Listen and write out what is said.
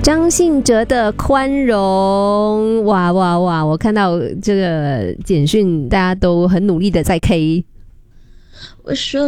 张信哲的宽容，哇哇哇！我看到这个简讯，大家都很努力的在 K。 我说